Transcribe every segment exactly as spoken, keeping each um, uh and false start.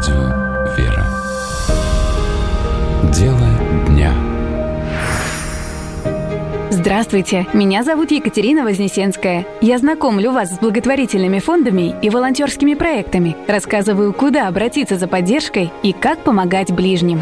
Радио «Вера». Дело дня. Здравствуйте, меня зовут Екатерина Вознесенская. Я знакомлю вас с благотворительными фондами и волонтерскими проектами, рассказываю, куда обратиться за поддержкой и как помогать ближним.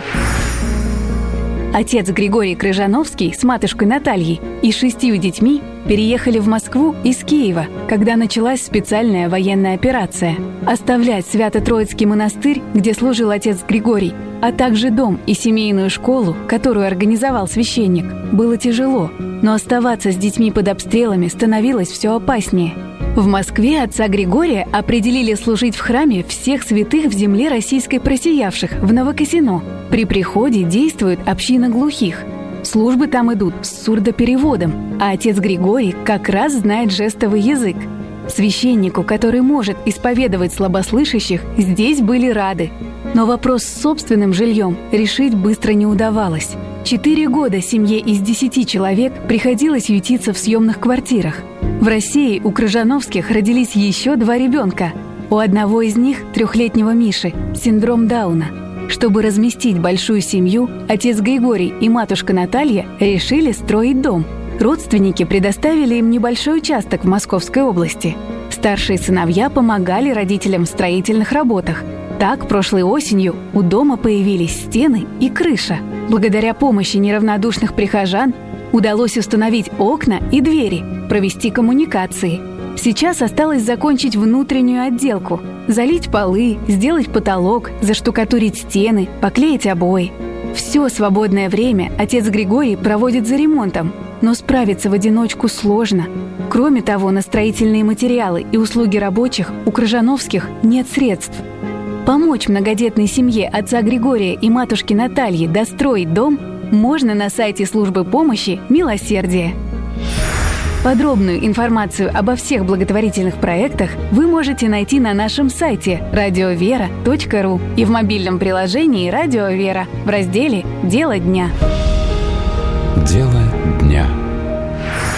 Отец Григорий Крыжановский с матушкой Натальей и шестью детьми переехали в Москву из Киева, когда началась специальная военная операция. Оставлять Свято-Троицкий монастырь, где служил отец Григорий, а также дом и семейную школу, которую организовал священник, было тяжело, но оставаться с детьми под обстрелами становилось все опаснее. В Москве отца Григория определили служить в храме всех святых в земле российской просиявших в Новокосино. При приходе действует община глухих. Службы там идут с сурдопереводом, а отец Григорий как раз знает жестовый язык. Священнику, который может исповедовать слабослышащих, здесь были рады. Но вопрос с собственным жильем решить быстро не удавалось. Четыре года семье из десяти человек приходилось ютиться в съемных квартирах. В России у Крыжановских родились еще два ребенка. У одного из них, трехлетнего Миши, синдром Дауна. Чтобы разместить большую семью, отец Григорий и матушка Наталья решили строить дом. Родственники предоставили им небольшой участок в Московской области. Старшие сыновья помогали родителям в строительных работах. Так, прошлой осенью у дома появились стены и крыша. Благодаря помощи неравнодушных прихожан удалось установить окна и двери, провести коммуникации. Сейчас осталось закончить внутреннюю отделку, залить полы, сделать потолок, заштукатурить стены, поклеить обои. Все свободное время отец Григорий проводит за ремонтом, но справиться в одиночку сложно. Кроме того, на строительные материалы и услуги рабочих у Крыжановских нет средств. Помочь многодетной семье отца Григория и матушки Натальи достроить дом можно на сайте службы помощи «Милосердие». Подробную информацию обо всех благотворительных проектах вы можете найти на нашем сайте радиовера точка ру и в мобильном приложении «Радио Вера» в разделе «Дело дня». Дело